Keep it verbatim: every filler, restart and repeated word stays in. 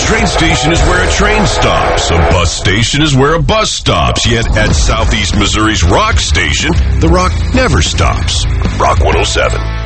train station is where a train stops. A bus station is where a bus stops. Yet at Southeast Missouri's Rock Station, the rock never stops. Rock one oh seven.